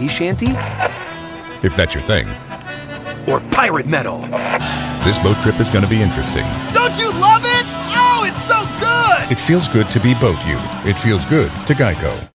sea shanty? If that's your thing. Or pirate metal? This boat trip is going to be interesting. Don't you love it? Oh, it's so good! It feels good to be Boat You. It feels good to Geico.